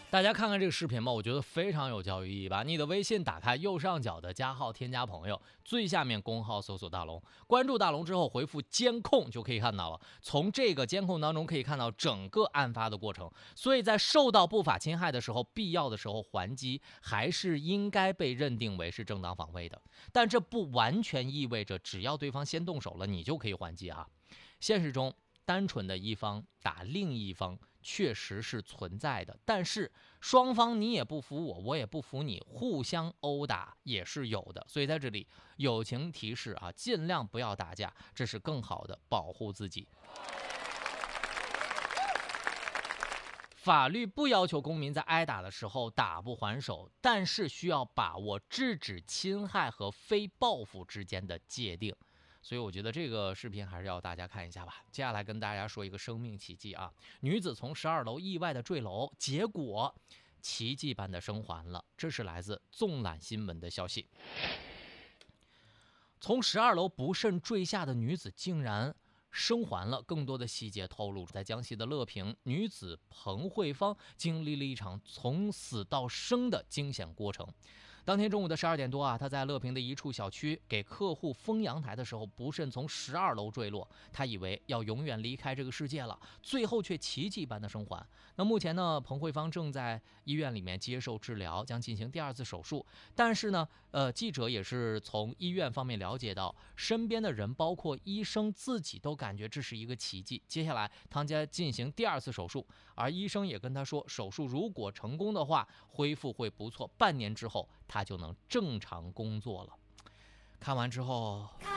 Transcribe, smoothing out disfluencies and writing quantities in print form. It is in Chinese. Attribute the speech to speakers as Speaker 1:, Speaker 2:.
Speaker 1: 大家看看这个视频吧，我觉得非常有教育意义吧。你的微信打开右上角的加号，添加朋友，最下面公号搜索大龙，关注大龙之后回复监控就可以看到了。从这个监控当中可以看到整个案发的过程，所以在受到不法侵害的时候，必要的时候还击还是应该被认定为是正当防卫的。但这不完全意味着只要对方先动手了，你就可以还击啊。现实中，单纯的一方打另一方确实是存在的，但是双方你也不服我，我也不服你，互相殴打也是有的。所以在这里友情提示啊，尽量不要打架，这是更好的保护自己。法律不要求公民在挨打的时候打不还手，但是需要把握制止侵害和非报复之间的界定。所以我觉得这个视频还是要大家看一下吧。接下来跟大家说一个生命奇迹啊，女子从12楼意外的坠楼，结果奇迹般的生还了。这是来自纵览新闻的消息。从12楼不慎坠下的女子竟然生还了。更多的细节透露，在江西的乐平，女子彭慧芳经历了一场从死到生的惊险过程。当天中午的12点多啊，她在乐平的一处小区给客户封阳台的时候，不慎从12楼坠落。她以为要永远离开这个世界了，最后却奇迹般的生还。那目前呢，彭慧芳正在医院里面接受治疗，将进行第2次手术。但是呢，记者也是从医院方面了解到，身边的人包括医生自己都感觉这是一个奇迹。接下来他将进行第2次手术，而医生也跟他说，手术如果成功的话，恢复会不错，半年之后他就能正常工作了。看完之后